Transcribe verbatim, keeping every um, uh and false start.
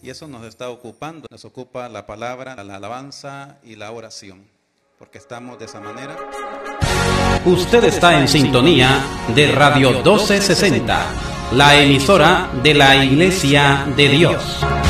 Y eso nos está ocupando, nos ocupa la palabra, la alabanza y la oración, porque estamos de esa manera. Usted está en sintonía de Radio doce sesenta, la emisora de la Iglesia de Dios.